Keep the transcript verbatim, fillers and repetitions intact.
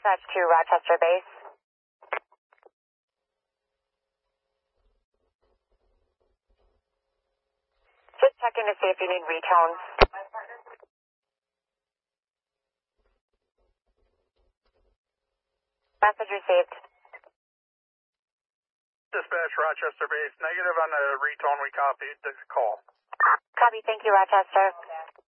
Dispatch to Rochester Base. Just checking to see if you need retones. Message received. Dispatch Rochester Base, negative on the retone. We copied the call. Copy. Thank you, Rochester.